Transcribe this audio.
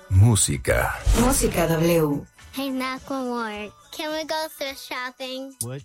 Música. Música W. Hey, Macklemore, can we go thrift shopping? What?